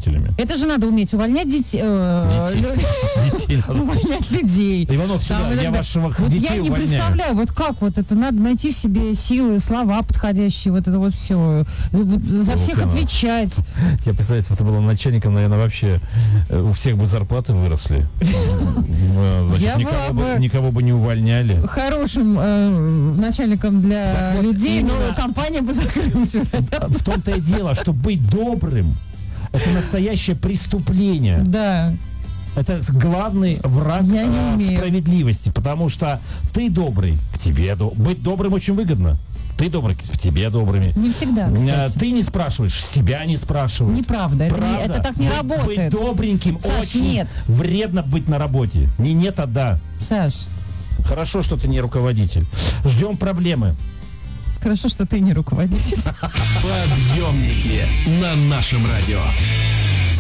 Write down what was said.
руководителями. Это же надо уметь увольнять детей. Детей. Увольнять людей. Иванов, сюда, я ваших детей я не увольняю. представляю, вот как вот это, надо найти в себе силы, слова подходящие, вот это вот все. За всех отвечать. Я представляю, если бы ты была начальником, наверное, вообще у всех бы зарплаты выросли. Значит, никого бы не увольняли. Хорошим начальником для людей, но компания бы закрылась. В том-то и дело, что быть добрым — это настоящее преступление. Да. Это главный враг справедливости, потому что ты добрый, к тебе быть добрым очень выгодно. Ты добрый, к тебе добрыми. Не всегда, кстати. Ты не спрашиваешь, с тебя не спрашивают. Неправда, это так не Быть работает. добреньким Саш, очень вредно быть на работе. Не нет, а да. Саш. Хорошо, что ты не руководитель. Ждем проблемы. Хорошо, что ты не руководитель. Подъемники на нашем радио.